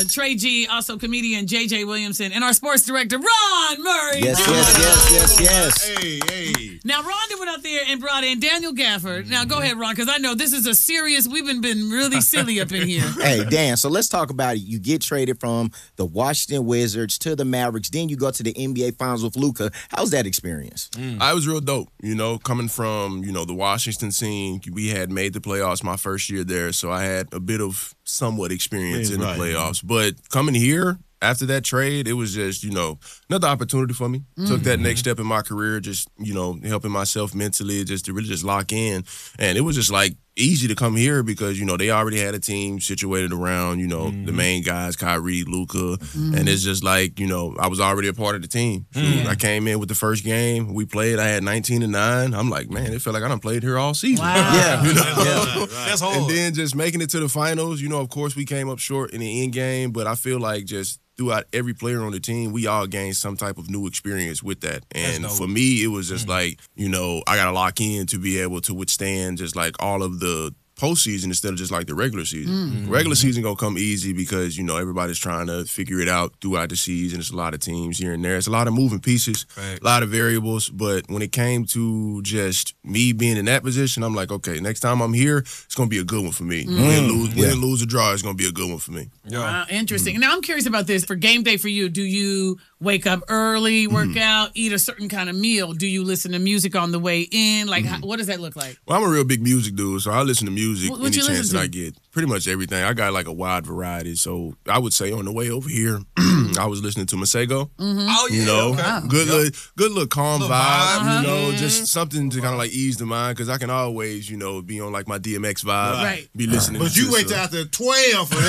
Trey G, also comedian J.J. Williamson, and our sports director, Ron Murray. Yes. Hey. Now, Rhonda went out there and brought in Daniel Gafford. Now, go ahead, Ron, because I know this is a serious, we've been really silly up in here. Hey, Dan, so let's talk about it. You get traded from the Washington Wizards to the Mavericks, then you go to the NBA Finals with Luka. How's that experience? I was real dope, coming from, the Washington scene. We had made the playoffs my first year there, so I had a bit of somewhat experience in the playoffs. But coming here, after that trade, it was just, another opportunity for me. Took that next step in my career, just, helping myself mentally, just to really just lock in. And it was just like easy to come here because, they already had a team situated around, the main guys, Kyrie, Luka. And it's just like, I was already a part of the team. So I came in with the first game. We played. I had 19-9. I'm like, man, it felt like I done played here all season. Wow. That's hard. And then just making it to the finals, of course we came up short in the end game, but I feel like just throughout every player on the team, we all gained some type of new experience with that. And for me, it was just like, I got to lock in to be able to withstand just like all of the postseason instead of just like the regular season. Regular season gonna come easy because everybody's trying to figure it out throughout the season. It's a lot of teams here and there. It's a lot of moving pieces, a lot of variables. But when it came to just me being in that position, I'm like, okay, next time I'm here, it's gonna be a good one for me. Win, lose, or draw, it's gonna be a good one for me. Wow, interesting. Now I'm curious about this. For game day for you, do you wake up early, work out, eat a certain kind of meal? Do you listen to music on the way in? Like, what does that look like? Well, I'm a real big music dude, so I listen to music What any you chance listen that to? I get. Pretty much everything. I got like a wide variety. So I would say on the way over here, I was listening to Masego. Oh, yeah. Good little calm vibe, Yeah. just something to kind of like ease the mind because I can always, be on like my DMX vibe, Right. be listening But to you wait till after 12 for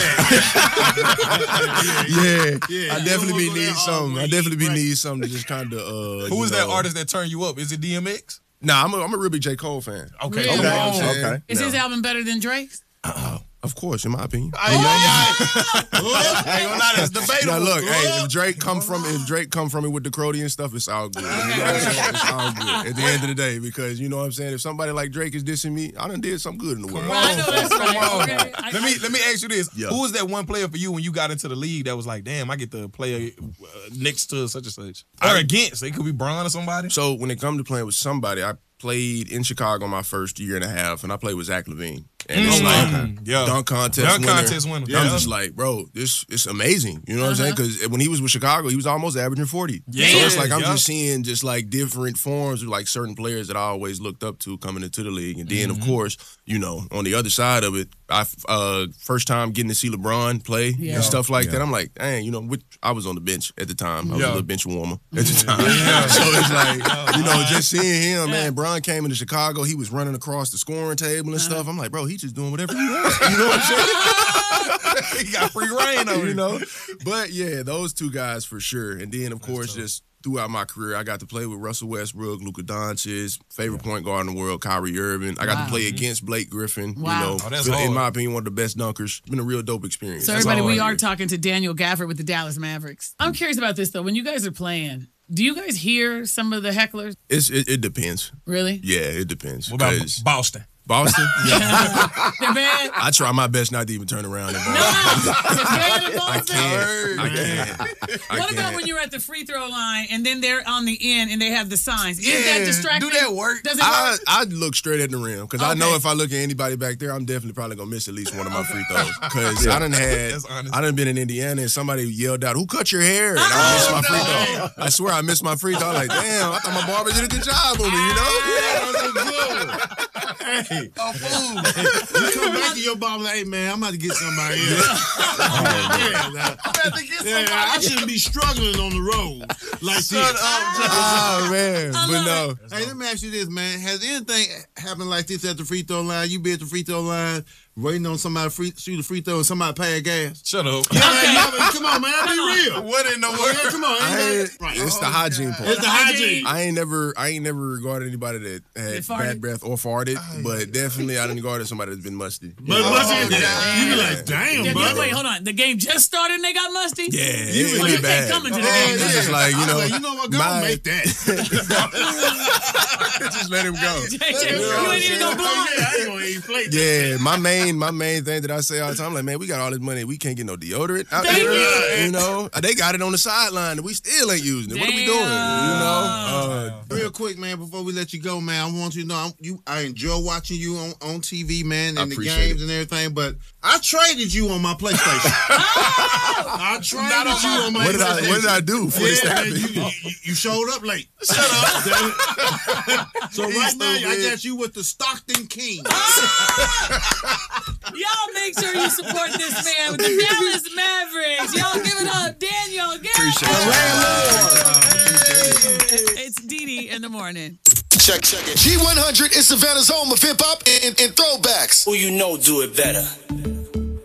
that. Yeah, I definitely need something. I definitely need something to just kind of. Who is that artist that turned you up? Is it DMX? Nah, I'm a real big J. Cole fan. Okay. Really? You know what I'm saying? Okay. Is his album better than Drake's? Of course, in my opinion. I ain't gonna lie, that's debatable. Now look, hey, if Drake come from me with the Crody and stuff, it's all good. You know what I'm saying? It's all good at the end of the day because you know what I'm saying. If somebody like Drake is dissing me, I done did something good in the world. I know that's right. Okay. Let me ask you this: Yeah. Who was that one player for you when you got into the league that was like, damn, I get to play next to such and such, or against? It could be Bron or somebody. So when it comes to playing with somebody, I played in Chicago my first year and a half, and I played with Zach LaVine. And it's like dunk contest winner. Yeah. I'm just like, bro, it's amazing. You know what I'm saying? Because when he was with Chicago, he was almost averaging 40. Yeah. So it's like I'm just seeing just like different forms of like certain players that I always looked up to coming into the league. And then, of course, on the other side of it, I first time getting to see LeBron play and stuff like that, I'm like, dang, I was on the bench at the time. I was a little bench warmer at the time. So it's like, just seeing him, man, Bron came into Chicago, he was running across the scoring table and stuff. I'm like, bro, he just doing whatever he wants. You know what I'm saying? He got free reign over But yeah, those two guys for sure. And then, of course, just throughout my career, I got to play with Russell Westbrook, Luka Doncic, favorite point guard in the world, Kyrie Irving. I got to play against Blake Griffin. Wow. That's in hard. my opinion, one of the best dunkers. It's been a real dope experience. So everybody, we are talking to Daniel Gafford with the Dallas Mavericks. I'm curious about this though. When you guys are playing, do you guys hear some of the hecklers? It depends. Really? Yeah, it depends. What about Boston? Boston? Yeah. They're bad? I try my best not to even turn around in Boston. I can't. What about when you're at the free throw line and then they're on the end and they have the signs? Is that distracting? Do that work? Does it work? I look straight at the rim because I know if I look at anybody back there, I'm definitely probably gonna miss at least one of my free throws. Because I done been in Indiana and somebody yelled out, "Who cut your hair?" And I missed my free throw. I swear I missed my free throw. I'm like, damn, I thought my barber did a good job on me, Hey, you come back to your barber like, hey, man, I'm about to get somebody else. I shouldn't be struggling on the road like this. Oh, man. But no. Hey, let me ask you this, man. Has anything happened like this at the free throw line? You be at the free throw line waiting on somebody to shoot a free throw and somebody pay gas? Shut up. Come on, man. Be real. What in the world? Come on. It's the hygiene part. It's the hygiene. I ain't never regarded anybody that had bad breath or farted, but definitely I didn't regard somebody that's been musty. But musty, you be like, damn, bro. Wait, hold on. The game just started and they got musty? Yeah, you it be bad. can't come into the game. It's just like, what? Go make that. Just let him go. You ain't even no blind. I ain't gonna eat plate. Yeah, my main thing that I say all the time, I'm like, man, we got all this money, we can't get no deodorant out Thank there. You know, they got it on the sideline, and we still ain't using it. What are we doing? You know, Real quick, man, before we let you go, man, I want you to know I enjoy watching you on TV, man, and the games and everything. But I traded you on my PlayStation. I traded you on my PlayStation. What did I do for this to Man, happen? you showed up late. Shut up. So right now, I got you with the Stockton Kings. Y'all make sure you support this man with the Dallas Mavericks. Y'all give it up, Daniel. Appreciate it. It's Didi in the morning. Check it. G100 is Savannah's home of hip hop and throwbacks. Who you know do it better.